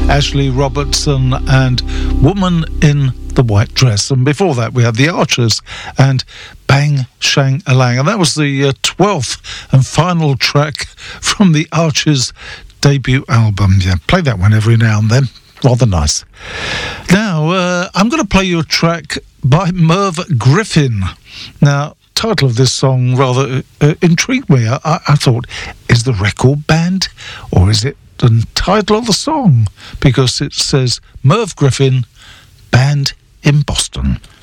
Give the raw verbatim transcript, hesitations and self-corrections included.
Ashley Robertson and Woman in the White Dress. And before that, we had the Archers and Bang Shang Alang. And that was the uh, twelfth and final track from the Archers' debut album. Yeah, play that one every now and then. Rather nice. Now, uh, I'm going to play you a track by Merv Griffin. Now, title of this song rather uh, intrigued me. I, I thought, is the record band or is it the title of the song? Because it says Merv Griffin, Band in Boston.